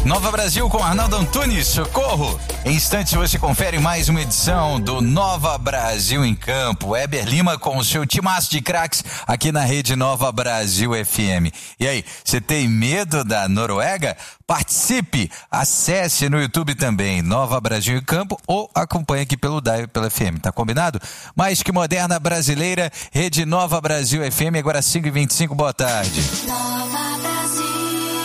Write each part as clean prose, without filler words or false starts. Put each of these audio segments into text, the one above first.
Nova Brasil com Arnaldo Antunes, socorro! Em instantes você confere mais uma edição do Nova Brasil em Campo. Weber Lima com o seu timaço de craques aqui na rede Nova Brasil FM. E aí, você tem medo da Noruega? Participe, acesse no YouTube também Nova Brasil em Campo ou acompanhe aqui pelo DAI e pela FM, tá combinado? Mais que moderna brasileira, rede Nova Brasil FM, agora 5h25, boa tarde. Nova Brasil.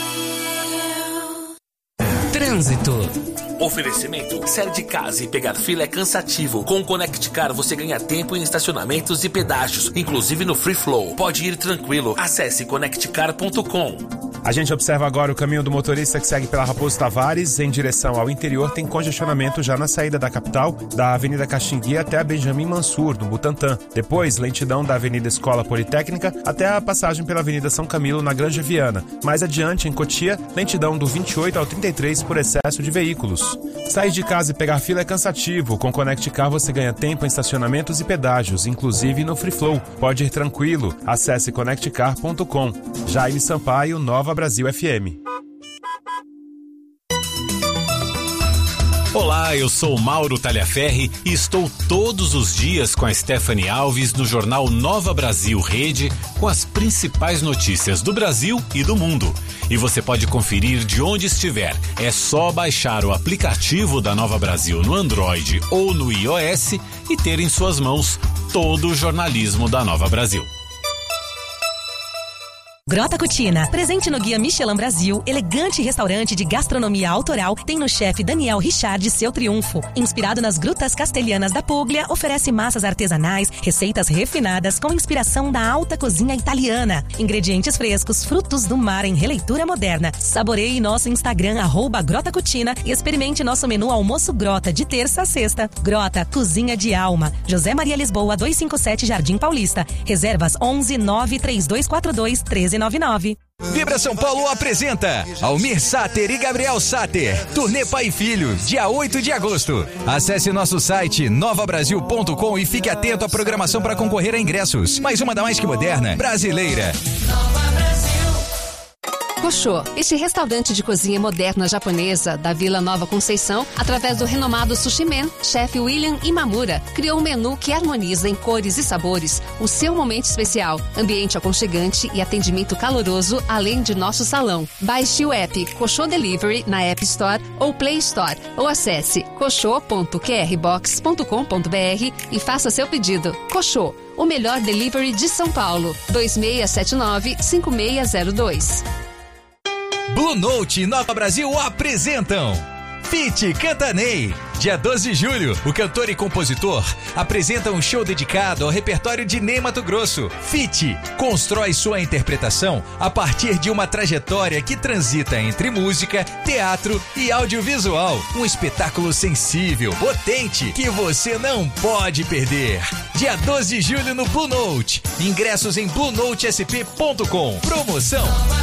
Trânsito. Oferecimento: sair de casa e pegar fila é cansativo. Com o Connect Car você ganha tempo em estacionamentos e pedágios, inclusive no Free Flow. Pode ir tranquilo. Acesse connectcar.com. A gente observa agora o caminho do motorista que segue pela Raposo Tavares em direção ao interior. Tem congestionamento já na saída da capital, da Avenida Caxingui até a Benjamin Mansur, no Butantã. Depois, lentidão da Avenida Escola Politécnica até a passagem pela Avenida São Camilo, na Granja Viana. Mais adiante, em Cotia, lentidão do 28 ao 33 por excesso de veículos. Sair de casa e pegar fila é cansativo. Com Connect Car você ganha tempo em estacionamentos e pedágios, inclusive no Free Flow. Pode ir tranquilo. Acesse connectcar.com. Jaime Sampaio, Nova Brasil FM. Olá, eu sou Mauro Talhaferri e estou todos os dias com a Stephanie Alves no jornal Nova Brasil Rede com as principais notícias do Brasil e do mundo. E você pode conferir de onde estiver. É só baixar o aplicativo da Nova Brasil no Android ou no iOS e ter em suas mãos todo o jornalismo da Nova Brasil. Grota Cucina, presente no Guia Michelin Brasil, elegante restaurante de gastronomia autoral, tem no chefe Daniel Richard seu triunfo. Inspirado nas grutas castelhanas da Puglia, oferece massas artesanais, receitas refinadas com inspiração da alta cozinha italiana. Ingredientes frescos, frutos do mar em releitura moderna. Saboreie nosso Instagram, @Grota Cucina, e experimente nosso menu almoço Grota, de terça a sexta. Grota, cozinha de alma. José Maria Lisboa, 257 Jardim Paulista. Reservas 11 93242 1399. Vibra São Paulo apresenta Almir Sater e Gabriel Sater, turnê Pai e Filho, dia 8 de agosto. Acesse nosso site novabrasil.com e fique atento à programação para concorrer a ingressos. Mais uma da mais que moderna, brasileira. Koshô, este restaurante de cozinha moderna japonesa da Vila Nova Conceição, através do renomado Sushi Man, chefe William Imamura, criou um menu que harmoniza em cores e sabores o seu momento especial, ambiente aconchegante e atendimento caloroso, além de nosso salão. Baixe o app Koshô Delivery na App Store ou Play Store, ou acesse koshô.qrbox.com.br e faça seu pedido. Koshô, o melhor delivery de São Paulo, 2679-5602. Blue Note e Nova Brasil apresentam Fit Cantanei. Dia 12 de julho, o cantor e compositor apresenta um show dedicado ao repertório de Ney Matogrosso. Fit constrói sua interpretação a partir de uma trajetória que transita entre música, teatro e audiovisual. Um espetáculo sensível, potente, que você não pode perder. Dia 12 de julho no Blue Note. Ingressos em bluenotesp.com. Promoção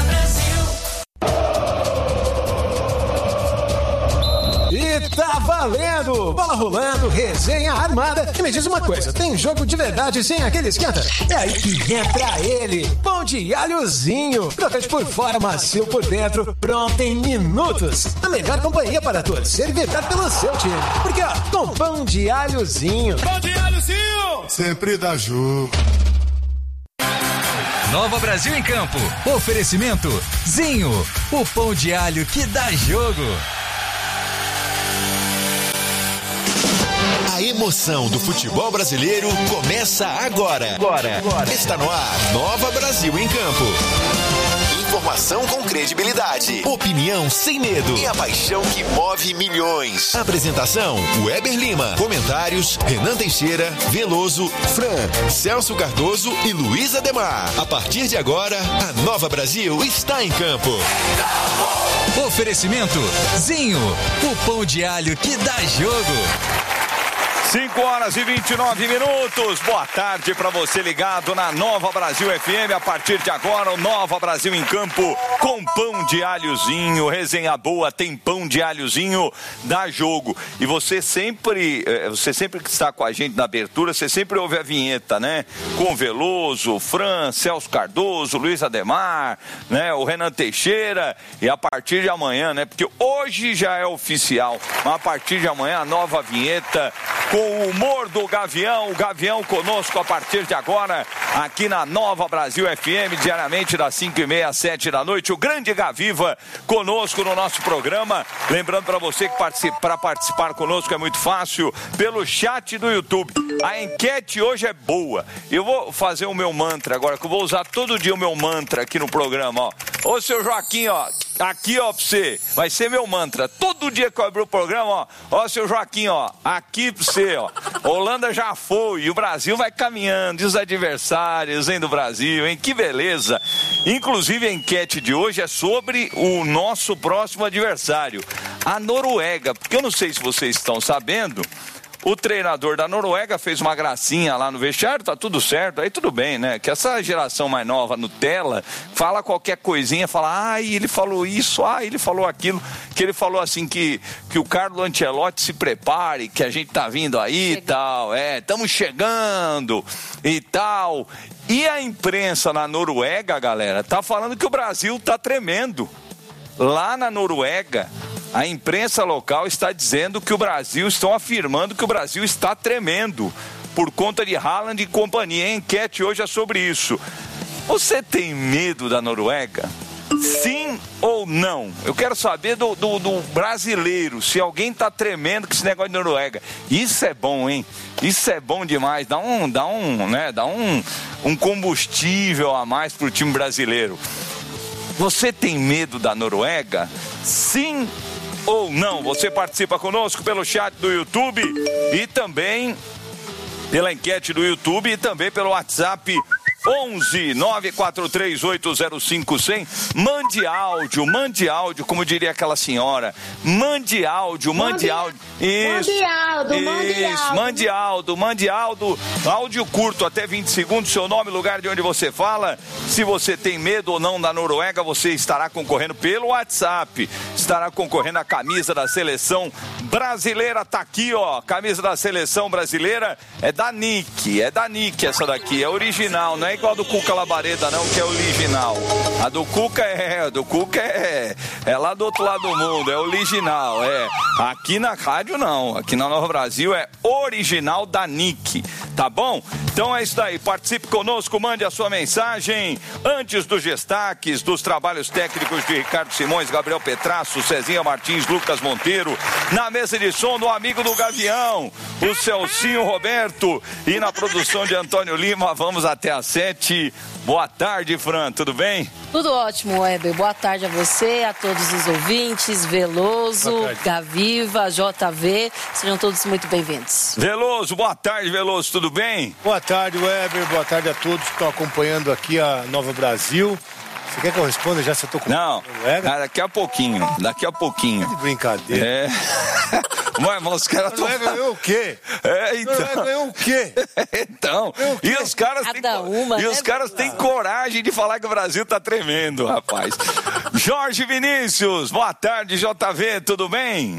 E tá valendo! Bola rolando, resenha armada. E me diz uma coisa, tem jogo de verdade sem aquele esquenta? É aí que entra ele, pão de alhozinho. Crocante por fora, macio por dentro, pronto em minutos. A melhor companhia para torcer e vibrar pelo seu time. Porque ó, com pão de alhozinho. Pão de alhozinho! Sempre dá jogo. Nova Brasil em Campo. Oferecimento Zinho, o pão de alho que dá jogo. A emoção do futebol brasileiro começa agora. Está no ar, Nova Brasil em Campo. Informação com credibilidade, opinião sem medo e a paixão que move milhões. Apresentação, Weber Lima. Comentários, Renan Teixeira, Veloso, Fran, Celso Cardoso e Luiz Ademar. A partir de agora, a Nova Brasil está em campo. Oferecimento Zinho, o pão de alho que dá jogo. 5h29. Boa tarde para você ligado na Nova Brasil FM. A partir de agora, o Nova Brasil em Campo com pão de alhozinho. Resenha boa, tem pão Bom Diáliozinho dá jogo. E você sempre que está com a gente na abertura, você sempre ouve a vinheta, né? Com Veloso, Fran, Celso Cardoso, Luiz Ademar, né? O Renan Teixeira. E a partir de amanhã, né? Porque hoje já é oficial, mas a partir de amanhã a nova vinheta com o humor do Gavião. O Gavião conosco a partir de agora, aqui na Nova Brasil FM, diariamente das 5h30 às 7 da noite. O grande Gaviva conosco no nosso programa. Lembrando para você que para participar conosco é muito fácil, pelo chat do YouTube. A enquete hoje é boa. Eu vou fazer o meu mantra agora, que eu vou usar todo dia o meu mantra aqui no programa, ó. Ô, seu Joaquim, ó, aqui, ó, pra você, vai ser meu mantra. Todo dia que eu abrir o programa, ó, seu Joaquim, ó, aqui pra você, ó. Holanda já foi e o Brasil vai caminhando. E os adversários, hein, do Brasil, hein? Que beleza. Inclusive, a enquete de hoje é sobre o nosso próximo adversário, a Noruega. Porque eu não sei se vocês estão sabendo, o treinador da Noruega fez uma gracinha lá no vestiário, tá tudo certo, aí tudo bem, né? Que essa geração mais nova, Nutella, fala qualquer coisinha, fala, ele falou isso, ele falou aquilo, que ele falou assim, que o Carlo Ancelotti se prepare, que a gente tá vindo aí e tal, estamos chegando e tal. E a imprensa na Noruega, galera, tá falando que o Brasil tá tremendo. Lá na Noruega, a imprensa local está dizendo que o Brasil, estão afirmando que o Brasil está tremendo por conta de Haaland e companhia. A enquete hoje é sobre isso. Você tem medo da Noruega? Sim ou não? Eu quero saber do brasileiro, se alguém está tremendo com esse negócio de Noruega. Isso é bom, hein? Isso é bom demais. Dá um combustível a mais pro time brasileiro. Você tem medo da Noruega? Sim ou não? Você participa conosco pelo chat do YouTube e também pela enquete do YouTube e também pelo WhatsApp 11 943805100. Mande áudio, como diria aquela senhora. Mande áudio. Isso. Mande áudio. Áudio curto, até 20 segundos, seu nome, lugar de onde você fala. Se você tem medo ou não da Noruega, você estará concorrendo pelo WhatsApp. Estará concorrendo a camisa da seleção brasileira. Tá aqui, ó. Camisa da seleção brasileira é da Nick essa daqui. É original, não é igual a do Cuca Labareda, não, que é original. A do Cuca é lá do outro lado do mundo, é original, Aqui na rádio não, aqui na Nova Brasil é original da Nick, tá bom? Então é isso daí, participe conosco, mande a sua mensagem antes dos destaques dos trabalhos técnicos de Ricardo Simões, Gabriel Petrasso, Cezinha Martins, Lucas Monteiro, na mesa de som do amigo do Gavião, o Celcinho Roberto, e na produção de Antônio Lima. Vamos até às 7. Boa tarde, Fran, tudo bem? Tudo ótimo, Weber. Boa tarde a você, a todos os ouvintes, Veloso, Gaviva, JV, sejam todos muito bem-vindos. Veloso, boa tarde, Veloso, tudo bem? Boa tarde, Weber, boa tarde a todos que estão acompanhando aqui a Nova Brasil. Você quer que eu responda já se eu tô com... Não, daqui a pouquinho. Que brincadeira. Mas os caras estão... ganhou o quê? Então... ganhou o quê? Então, e os caras têm coragem de falar que o Brasil tá tremendo, rapaz. Jorge Vinícius, boa tarde, JV, tudo bem?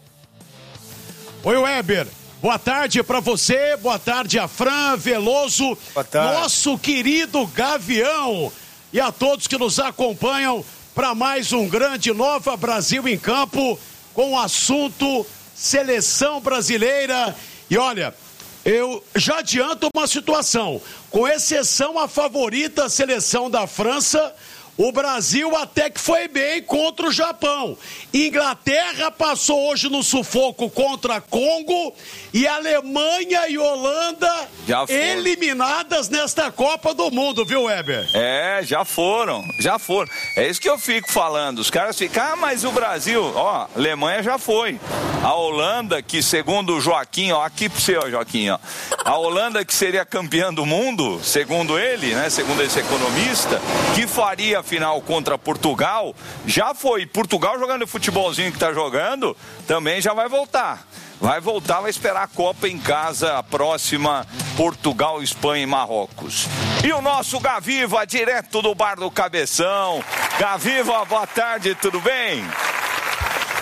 Oi, Weber. Boa tarde pra você, boa tarde a Fran, Veloso, nosso querido Gavião, e a todos que nos acompanham para mais um grande Nova Brasil em Campo, com o assunto Seleção Brasileira. E olha, eu já adianto uma situação, com exceção a favorita a seleção da França, o Brasil até que foi bem contra o Japão. Inglaterra passou hoje no sufoco contra Congo e Alemanha e Holanda eliminadas nesta Copa do Mundo, viu, Weber? Já foram. É isso que eu fico falando. Os caras ficam, mas o Brasil, a Alemanha já foi. A Holanda, que segundo o Joaquim, aqui pro seu, Joaquim, a Holanda que seria campeã do mundo, segundo ele, né, segundo esse economista, que faria final contra Portugal, já foi. Portugal jogando o futebolzinho que tá jogando, também já vai voltar. Vai esperar a Copa em casa, a próxima, Portugal, Espanha e Marrocos. E o nosso Gaviva, direto do Bar do Cabeção. Gaviva, boa tarde, tudo bem?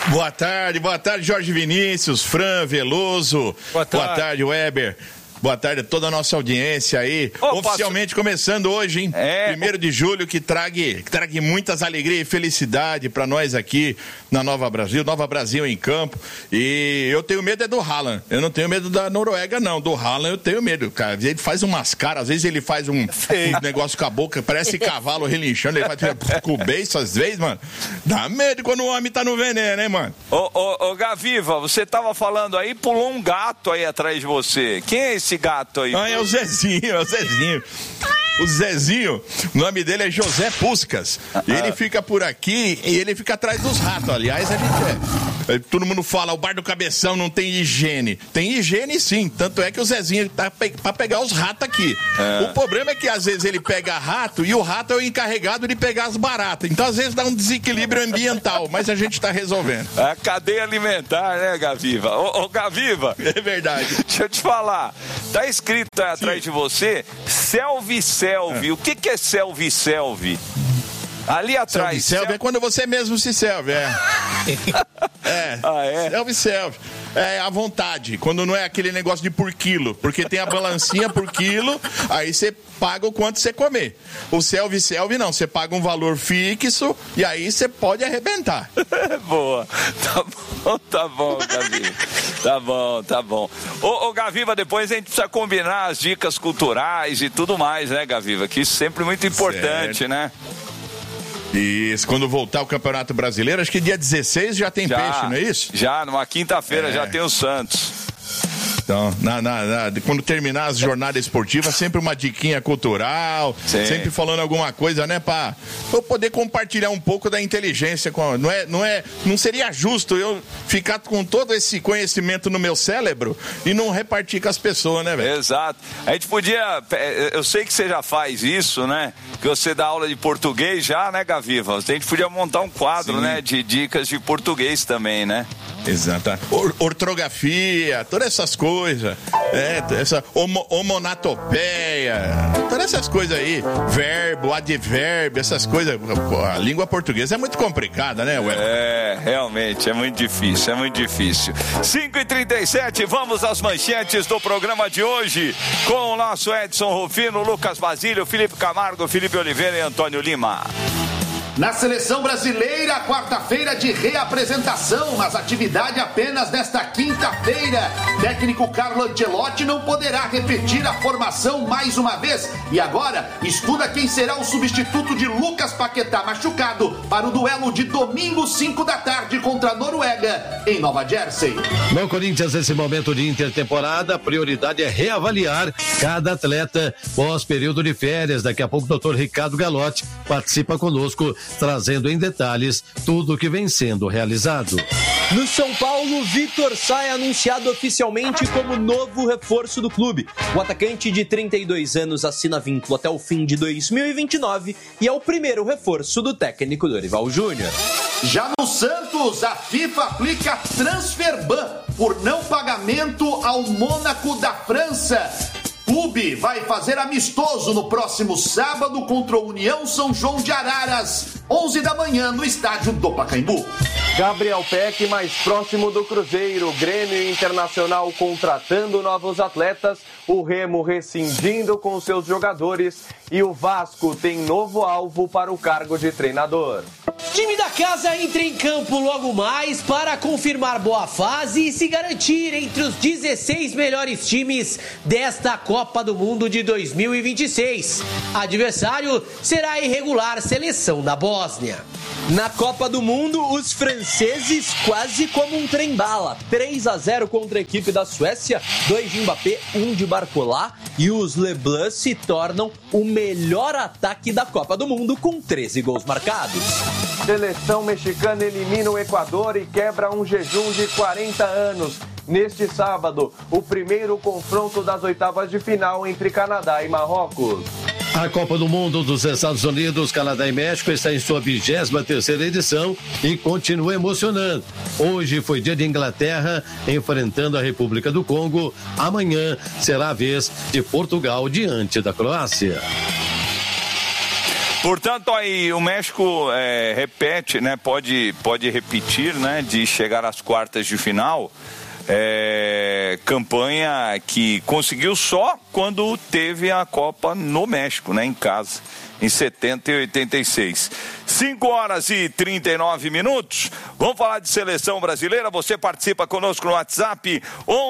Boa tarde, Jorge Vinícius, Fran, Veloso. Boa tarde, Weber. Boa tarde a toda a nossa audiência aí. Oficialmente começando hoje, hein? 1º de julho, que trague muitas alegrias e felicidade pra nós aqui na Nova Brasil em campo. E eu tenho medo do Haaland. Eu não tenho medo da Noruega, não. Do Haaland eu tenho medo, cara. Ele faz umas caras, às vezes ele faz um negócio com a boca, parece cavalo relinchando, ele vai com o beiço às vezes, mano. Dá medo quando o homem tá no veneno, hein, mano? Ô, Gaviva, você tava falando aí, pulou um gato aí atrás de você. Quem é esse gato aí? É o Zezinho. O Zezinho, o nome dele é José Puscas. Ele fica por aqui e ele fica atrás dos ratos. Aliás, todo mundo fala, o bar do Cabeção não tem higiene. Tem higiene sim, tanto é que o Zezinho tá pra pegar os ratos aqui. O problema é que às vezes ele pega rato e o rato é o encarregado de pegar as baratas. Então às vezes dá um desequilíbrio ambiental, mas a gente tá resolvendo. A cadeia alimentar, né, Gaviva? Ô, Gaviva. É verdade. Deixa eu te falar. Tá escrito aí atrás de você, Selvi. O que é selvi? Ali atrás. Selvi é quando você mesmo se selve, Selvi. É à vontade, quando não é aquele negócio de por quilo, porque tem a balancinha por quilo, aí você paga o quanto você comer. O selvi não, você paga um valor fixo e aí você pode arrebentar. Boa, tá bom, Gaviva. Tá bom. Ô, Gaviva, depois a gente precisa combinar as dicas culturais e tudo mais, né, Gaviva? Que isso é sempre muito importante, né? Isso, quando voltar o Campeonato Brasileiro, acho que dia 16 já tem peixe, não é isso? Já, numa quinta-feira já tem o Santos. Então, quando terminar as jornadas esportivas, sempre uma diquinha cultural, sempre falando alguma coisa, né, pra eu poder compartilhar um pouco da inteligência. Não seria justo eu ficar com todo esse conhecimento no meu cérebro e não repartir com as pessoas, né, velho? Exato. A gente podia, eu sei que você já faz isso, né, que você dá aula de português já, né, Gaviva? A gente podia montar um quadro, né, de dicas de português também, né? Exato. Ortografia, todas essas coisas. Essa homonatopeia, todas essas coisas aí. Verbo, advérbio, essas coisas. A língua portuguesa é muito complicada, né, Ué? Realmente, é muito difícil. 5h37, vamos às manchetes do programa de hoje. Com o nosso Edson Rufino, Lucas Basílio, Felipe Camargo, Felipe Oliveira e Antônio Lima. Na seleção brasileira, quarta-feira de reapresentação, mas atividade apenas nesta quinta-feira. Técnico Carlo Ancelotti não poderá repetir a formação mais uma vez e agora estuda quem será o substituto de Lucas Paquetá machucado para o duelo de domingo 5 da tarde contra a Noruega em Nova Jersey. No Corinthians, nesse momento de intertemporada, a prioridade é reavaliar cada atleta pós-período de férias. Daqui a pouco o Dr. Ricardo Galotti participa conosco, trazendo em detalhes tudo o que vem sendo realizado. No São Paulo, Vitor Sá é anunciado oficialmente como novo reforço do clube. O atacante de 32 anos assina vínculo até o fim de 2029 e é o primeiro reforço do técnico Dorival Júnior. Já no Santos, a FIFA aplica transfer ban por não pagamento ao Mônaco da França. Clube vai fazer amistoso no próximo sábado contra o União São João de Araras, 11 da manhã, no estádio do Pacaembu. Gabriel Peck mais próximo do Cruzeiro, Grêmio Internacional contratando novos atletas, o Remo rescindindo com seus jogadores e o Vasco tem novo alvo para o cargo de treinador. Time da casa entra em campo logo mais para confirmar boa fase e se garantir entre os 16 melhores times desta Copa do Mundo de 2026. Adversário será a irregular seleção da Bósnia. Na Copa do Mundo, os franceses quase como um trem-bala. 3-0 contra a equipe da Suécia, 2 de Mbappé, 1 de Barcola. E os Leblanc se tornam o melhor ataque da Copa do Mundo com 13 gols marcados. Seleção mexicana elimina o Equador e quebra um jejum de 40 anos. Neste sábado, o primeiro confronto das oitavas de final entre Canadá e Marrocos. A Copa do Mundo dos Estados Unidos, Canadá e México está em sua 23ª edição e continua emocionando. Hoje foi dia de Inglaterra enfrentando a República do Congo. Amanhã será a vez de Portugal diante da Croácia. Portanto, aí o México repete, né? Pode repetir, né? De chegar às quartas de final. Campanha que conseguiu só quando teve a Copa no México, né? Em casa, em 70 e 86. 5h39. Vamos falar de seleção brasileira. Você participa conosco no WhatsApp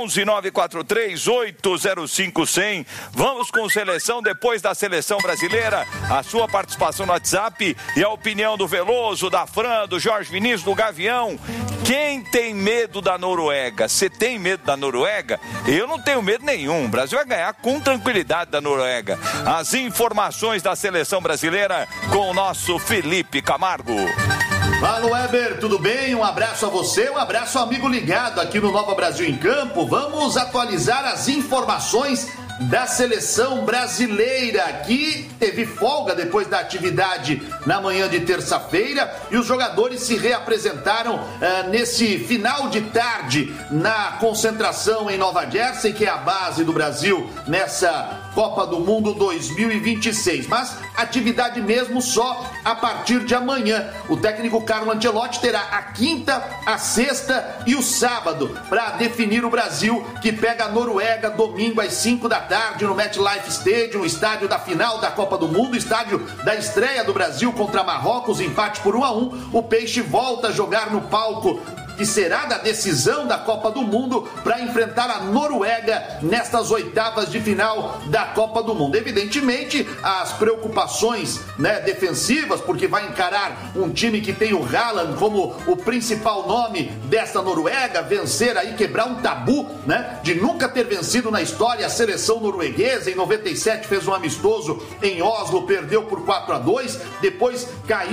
11-943-805-100. Vamos com seleção depois da seleção brasileira. A sua participação no WhatsApp e a opinião do Veloso, da Fran, do Jorge Vinícius, do Gavião. Quem tem medo da Noruega? Você tem medo da Noruega? Eu não tenho medo nenhum. O Brasil vai ganhar com tranquilidade da Noruega. As informações da seleção brasileira com o nosso Felipe Camargo. Fala, Weber, tudo bem? Um abraço a você, um abraço ao amigo ligado aqui no Nova Brasil em Campo. Vamos atualizar as informações da seleção brasileira, que teve folga depois da atividade na manhã de terça-feira, e os jogadores se reapresentaram nesse final de tarde na concentração em Nova Jersey, que é a base do Brasil nessa Copa do Mundo 2026. Mas atividade mesmo só a partir de amanhã. O técnico Carlo Ancelotti terá a quinta, a sexta e o sábado para definir o Brasil, que pega a Noruega domingo às 5 da tarde no MetLife Stadium, estádio da final da Copa do Mundo, estádio da estreia do Brasil contra Marrocos, empate por 1-1. O Peixe volta a jogar no palco que será da decisão da Copa do Mundo para enfrentar a Noruega nestas oitavas de final da Copa do Mundo. Evidentemente, as preocupações, né, defensivas, porque vai encarar um time que tem o Haaland como o principal nome desta Noruega, vencer aí, quebrar um tabu, né, de nunca ter vencido na história a seleção norueguesa. Em 97 fez um amistoso em Oslo, perdeu por 4-2, depois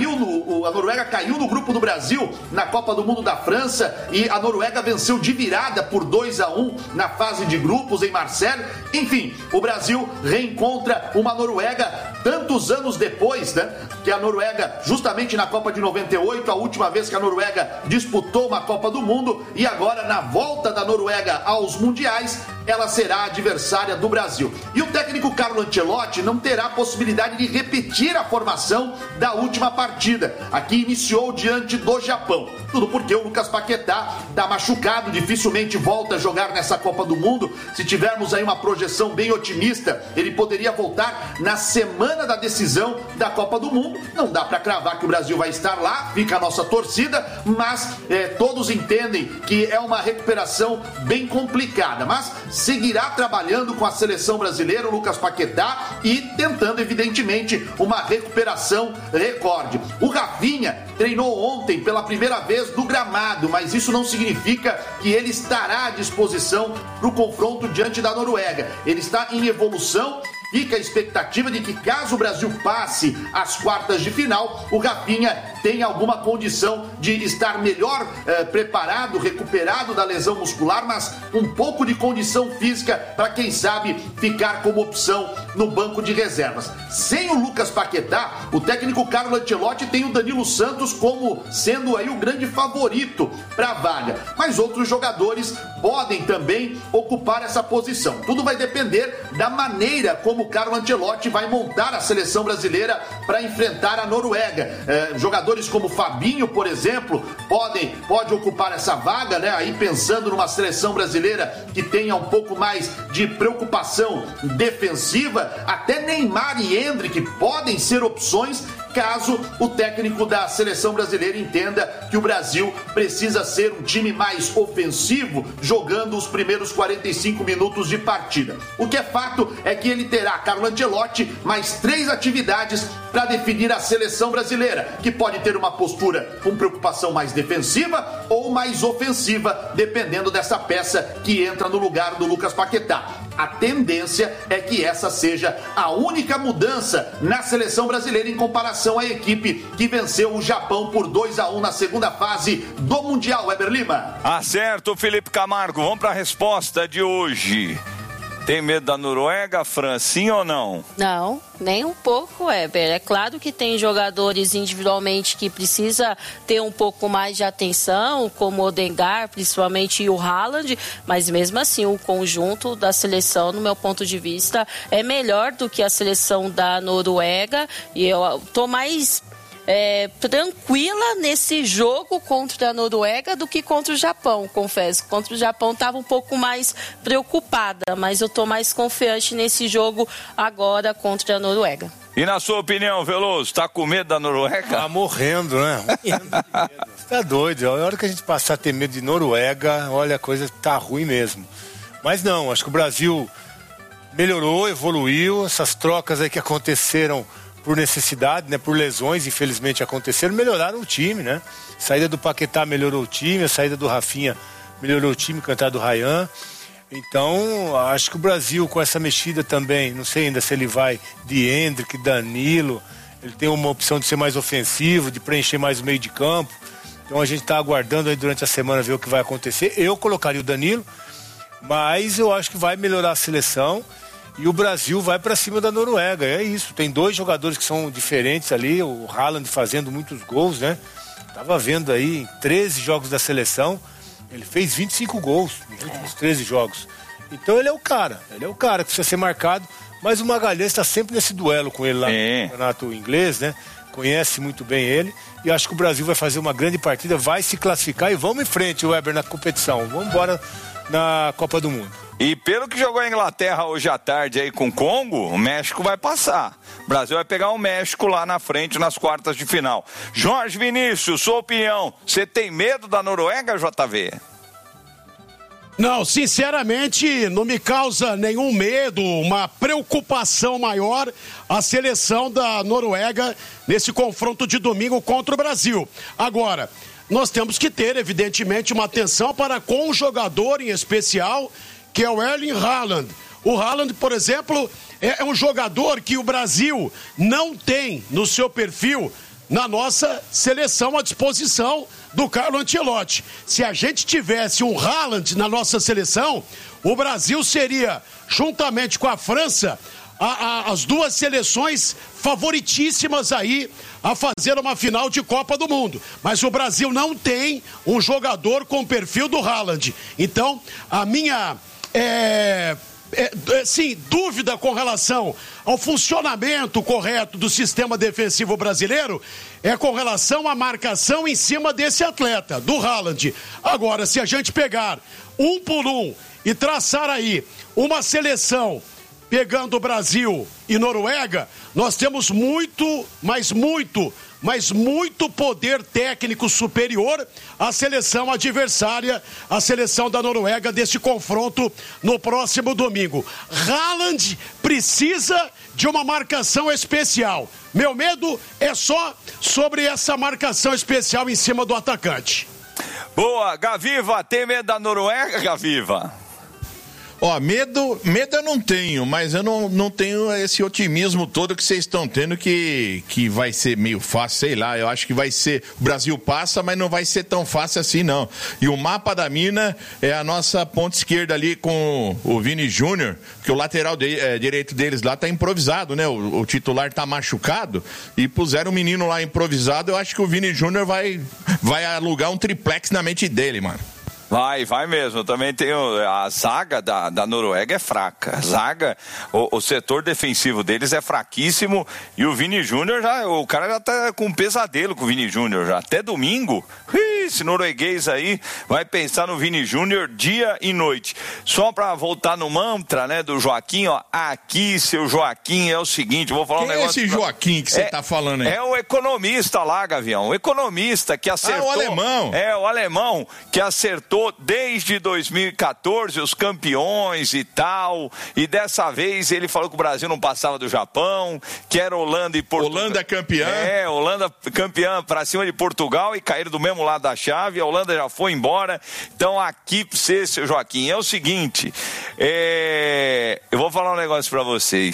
a Noruega caiu no grupo do Brasil na Copa do Mundo da França, e a Noruega venceu de virada por 2-1 na fase de grupos em Marseille. Enfim, o Brasil reencontra uma Noruega tantos anos depois, né? Que a Noruega, justamente na Copa de 98, a última vez que a Noruega disputou uma Copa do Mundo, e agora na volta da Noruega aos mundiais, ela será adversária do Brasil. E o técnico Carlo Ancelotti não terá possibilidade de repetir a formação da última partida, a que iniciou diante do Japão. Tudo porque o Lucas Paquetá está machucado, dificilmente volta a jogar nessa Copa do Mundo. Se tivermos aí uma projeção bem otimista, ele poderia voltar na semana da decisão da Copa do Mundo. Não dá para cravar que o Brasil vai estar lá, fica a nossa torcida, mas todos entendem que é uma recuperação bem complicada. Mas seguirá trabalhando com a seleção brasileira, o Lucas Paquetá, e tentando, evidentemente, uma recuperação recorde. O Rafinha treinou ontem pela primeira vez no gramado, mas isso não significa que ele estará à disposição para o confronto diante da Noruega. Ele está em evolução. Fica a expectativa de que, caso o Brasil passe às quartas de final, o Rafinha tenha alguma condição de estar melhor preparado, recuperado da lesão muscular, mas um pouco de condição física para, quem sabe, ficar como opção no banco de reservas. Sem o Lucas Paquetá, o técnico Carlo Ancelotti tem o Danilo Santos como sendo aí o grande favorito para a vaga, mas outros jogadores podem também ocupar essa posição. Tudo vai depender da maneira como o Carlo Ancelotti vai montar a seleção brasileira para enfrentar a Noruega. Jogadores como Fabinho, por exemplo, pode ocupar essa vaga, né? Aí pensando numa seleção brasileira que tenha um pouco mais de preocupação defensiva. Até Neymar e Endrick podem ser opções caso o técnico da seleção brasileira entenda que o Brasil precisa ser um time mais ofensivo, jogando os primeiros 45 minutos de partida. O que é fato é que ele terá, Carlo Ancelotti, mais 3 atividades para definir a seleção brasileira, que pode ter uma postura com preocupação mais defensiva ou mais ofensiva, dependendo dessa peça que entra no lugar do Lucas Paquetá. A tendência é que essa seja a única mudança na seleção brasileira em comparação à equipe que venceu o Japão por 2-1 na segunda fase do Mundial. Weber Lima. Acerto, Felipe Camargo. Vamos para a resposta de hoje. Tem medo da Noruega, Fran, sim ou não? Não, nem um pouco, Weber. É claro que tem jogadores individualmente que precisa ter um pouco mais de atenção, como o Odegaard, principalmente, e o Haaland, mas mesmo assim o conjunto da seleção, no meu ponto de vista, é melhor do que a seleção da Noruega, e eu tô mais tranquila nesse jogo contra a Noruega do que contra o Japão, confesso. Contra o Japão estava um pouco mais preocupada, mas eu estou mais confiante nesse jogo agora contra a Noruega. E na sua opinião, Veloso, tá com medo da Noruega? Tá morrendo, né? Morrendo de medo. Você tá doido. A hora que a gente passar a ter medo de Noruega, olha, a coisa tá ruim mesmo. Mas não, acho que o Brasil melhorou, evoluiu. Essas trocas aí que aconteceram por necessidade, né, por lesões, infelizmente aconteceram, melhoraram o time, né? A saída do Paquetá melhorou o time, a saída do Rafinha melhorou o time, cantar do Ryan. Então, acho que o Brasil com essa mexida também, não sei ainda se ele vai de Endrick, Danilo, ele tem uma opção de ser mais ofensivo, de preencher mais o meio de campo. Então a gente está aguardando aí durante a semana ver o que vai acontecer. Eu colocaria o Danilo, mas eu acho que vai melhorar a seleção. E o Brasil vai para cima da Noruega, é isso. Tem dois jogadores que são diferentes ali, o Haaland fazendo muitos gols, né? Tava vendo aí, em 13 jogos da seleção, ele fez 25 gols nos últimos 13 jogos. Então ele é o cara que precisa ser marcado, mas o Magalhães está sempre nesse duelo com ele lá no campeonato inglês, né? Conhece muito bem ele, e acho que o Brasil vai fazer uma grande partida, vai se classificar e vamos em frente, Weber, na competição. Vamos embora na Copa do Mundo. E pelo que jogou a Inglaterra hoje à tarde aí com o Congo, o México vai passar. O Brasil vai pegar o México lá na frente nas quartas de final. Jorge Vinícius, sua opinião, você tem medo da Noruega, JV? Não, sinceramente, não me causa nenhum medo, uma preocupação maior a seleção da Noruega nesse confronto de domingo contra o Brasil. Agora, nós temos que ter, evidentemente, uma atenção para com um jogador em especial, que é o Erling Haaland. O Haaland, por exemplo, é um jogador que o Brasil não tem no seu perfil na nossa seleção à disposição do Carlo Ancelotti. Se a gente tivesse um Haaland na nossa seleção, o Brasil seria, juntamente com a França, as duas seleções favoritíssimas aí a fazer uma final de Copa do Mundo. Mas o Brasil não tem um jogador com o perfil do Haaland. Então, a minha dúvida com relação ao funcionamento correto do sistema defensivo brasileiro é com relação à marcação em cima desse atleta, do Haaland. Agora, se a gente pegar um por um e traçar aí uma seleção pegando Brasil e Noruega, nós temos muito poder técnico superior à seleção adversária, a seleção da Noruega, desse confronto no próximo domingo. Haaland precisa de uma marcação especial. Meu medo é só sobre essa marcação especial em cima do atacante. Boa, Gaviva, tem medo da Noruega, Gaviva? Ó, medo eu não tenho, mas eu não tenho esse otimismo todo que vocês estão tendo que vai ser meio fácil, sei lá, eu acho que vai ser, o Brasil passa, mas não vai ser tão fácil assim não. E o mapa da mina é a nossa ponta esquerda ali com o Vini Júnior, que o lateral direito deles lá tá improvisado, né? O titular tá machucado e puseram o menino lá improvisado, eu acho que o Vini Júnior vai alugar um triplex na mente dele, mano. Vai mesmo. Eu também tenho. A zaga da Noruega é fraca. A zaga, o setor defensivo deles é fraquíssimo. E o Vini Júnior o cara já tá com um pesadelo com o Vini Júnior já. Até domingo. Esse norueguês aí vai pensar no Vini Júnior dia e noite. Só pra voltar no mantra, né, do Joaquim, ó. Aqui, seu Joaquim, é o seguinte, vou falar um negócio. Quem é esse Joaquim que você tá falando aí? É o economista lá, Gavião. O economista que acertou. O alemão. O alemão que acertou desde 2014 os campeões e tal, e dessa vez ele falou que o Brasil não passava do Japão, que era Holanda e Portugal. Holanda campeã. Holanda campeã pra cima de Portugal e caíram do mesmo lado da chave, a Holanda já foi embora. Então aqui pra você, seu Joaquim, é o seguinte, eu vou falar um negócio pra vocês.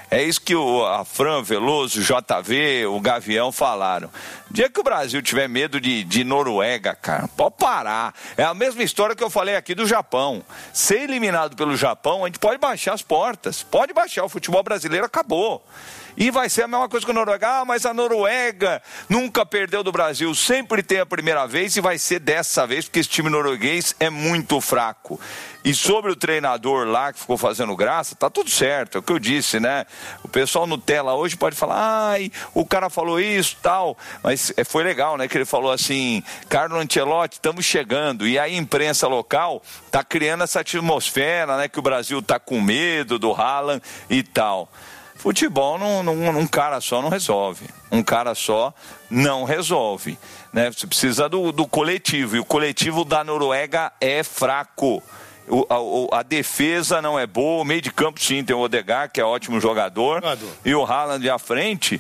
É isso que a Fran, Veloso, o JV, o Gavião falaram. O dia que o Brasil tiver medo de Noruega, cara, pode parar. É a mesma história que eu falei aqui do Japão. Ser eliminado pelo Japão, a gente pode baixar as portas. Pode baixar, o futebol brasileiro acabou. E vai ser a mesma coisa que a Noruega. Mas a Noruega nunca perdeu do Brasil. Sempre tem a primeira vez e vai ser dessa vez, porque esse time norueguês é muito fraco. E sobre o treinador lá que ficou fazendo graça, tá tudo certo, é o que eu disse, né? O pessoal no tela hoje pode falar, ai, o cara falou isso, tal. Mas foi legal, né? Que ele falou assim, Carlo Ancelotti, estamos chegando. E aí a imprensa local tá criando essa atmosfera, né? Que o Brasil tá com medo do Haaland e tal. Futebol, um cara só não resolve. Um cara só não resolve. Né? Você precisa do coletivo. E o coletivo da Noruega é fraco. A defesa não é boa. O meio de campo, sim, tem o Odegaard, que é ótimo jogador. E o Haaland à frente.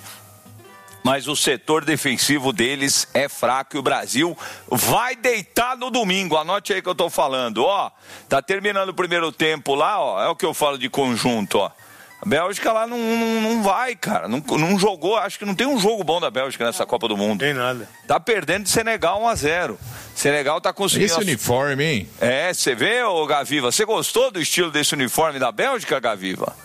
Mas o setor defensivo deles é fraco. E o Brasil vai deitar no domingo. Anote aí que eu tô falando. Ó, tá terminando o primeiro tempo lá, ó. É o que eu falo de conjunto, ó. A Bélgica lá não vai, cara. Não jogou. Acho que não tem um jogo bom da Bélgica nessa Copa do Mundo. Tem nada. Tá perdendo de Senegal 1-0. Senegal tá conseguindo... Esse uniforme, hein? É, você vê, ô Gaviva? Você gostou do estilo desse uniforme da Bélgica, Gaviva?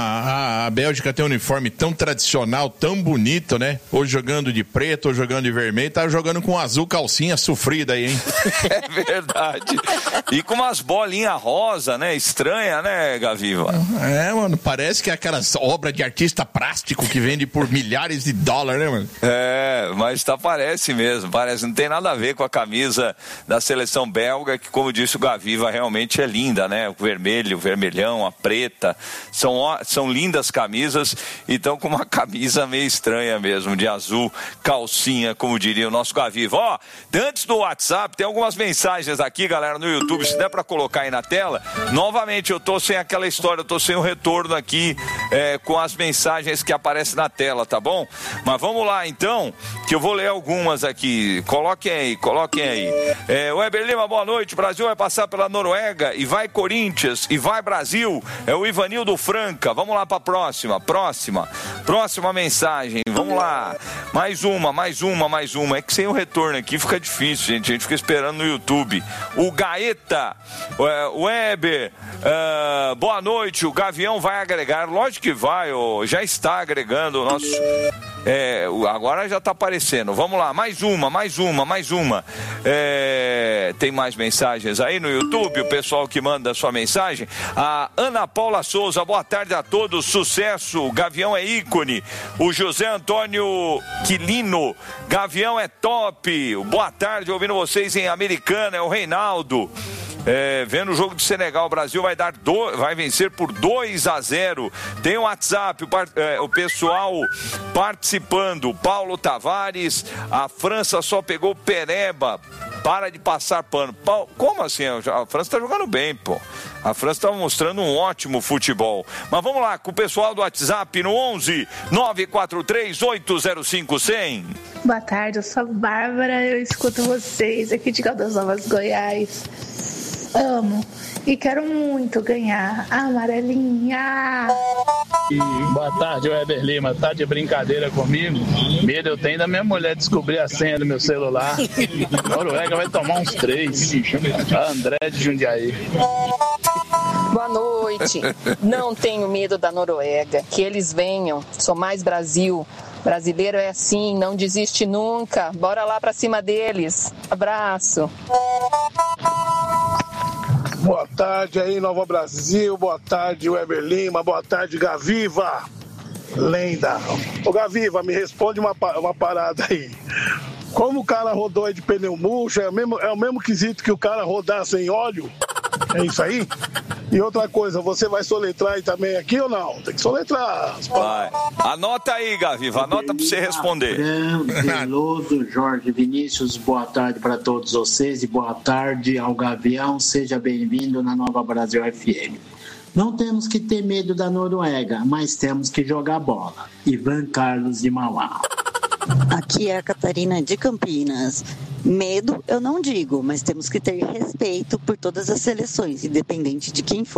A Bélgica tem um uniforme tão tradicional, tão bonito, né? Ou jogando de preto, ou jogando de vermelho. Tá jogando com azul calcinha sofrida aí, hein? É verdade. E com umas bolinhas rosa, né? Estranha, né, Gaviva? É, mano, parece que é aquelas obras de artista plástico que vende por milhares de dólares, né, mano? É, mas parece mesmo. Parece, não tem nada a ver com a camisa da seleção belga, que, como disse o Gaviva, realmente é linda, né? O vermelho, o vermelhão, a preta, são lindas camisas, e estão com uma camisa meio estranha mesmo, de azul, calcinha, como diria o nosso Gaviva. Ó, antes do WhatsApp, tem algumas mensagens aqui, galera, no YouTube, se der pra colocar aí na tela. Novamente, eu tô sem aquela história, eu tô sem o retorno aqui com as mensagens que aparecem na tela, tá bom? Mas vamos lá, então, que eu vou ler algumas aqui. Coloquem aí. Weber Lima, boa noite. O Brasil vai passar pela Noruega e vai Corinthians e vai Brasil. É o Ivanildo Franca. Vamos lá para a próxima mensagem. Vamos lá. Mais uma. É que sem o retorno aqui fica difícil, gente. A gente fica esperando no YouTube. O Gaeta, Weber, boa noite. O Gavião vai agregar. Lógico que vai, já está agregando o nosso... agora já está aparecendo. Vamos lá, mais uma. Tem mais mensagens aí no YouTube, o pessoal que manda sua mensagem. A Ana Paula Souza, boa tarde a todos, sucesso, o Gavião é ícone. O José Antônio Quilino, Gavião é top. Boa tarde, ouvindo vocês em Americana, é o Reinaldo. Vendo o jogo de Senegal, o Brasil vai vencer por 2-0. Tem o WhatsApp, o pessoal participando. Paulo Tavares, a França só pegou Pereba. Para de passar pano. Como assim? A França está jogando bem, pô. A França está mostrando um ótimo futebol. Mas vamos lá, com o pessoal do WhatsApp no 11 943 805 100. Boa tarde, eu sou a Bárbara, eu escuto vocês aqui de Caldas Novas, Goiás. Amo e quero muito ganhar a amarelinha. Boa tarde, Weber Lima. Tá de brincadeira comigo? Medo eu tenho da minha mulher descobrir a senha do meu celular. Noruega vai tomar uns 3. André de Jundiaí. Boa noite. Não tenho medo da Noruega. Que eles venham. Sou mais Brasil. Brasileiro é assim, não desiste nunca. Bora lá pra cima deles. Abraço. Boa tarde aí, Nova Brasil. Boa tarde, Weber Lima. Boa tarde, Gaviva. Lenda. Ô, Gaviva, me responde uma parada aí. Como o cara rodou aí de pneu murcho, é o mesmo quesito que o cara rodar sem óleo? É isso aí? E outra coisa, você vai soletrar aí também aqui ou não? Tem que soletrar. Vai. Anota aí, Gaviva, anota pra você responder. Veloso, Jorge Vinícius, boa tarde para todos vocês e boa tarde ao Gavião. Seja bem-vindo na Nova Brasil FM. Não temos que ter medo da Noruega, mas temos que jogar bola. Ivan Carlos de Mauá. Aqui é a Catarina de Campinas. Medo eu não digo, mas temos que ter respeito por todas as seleções, independente de quem for.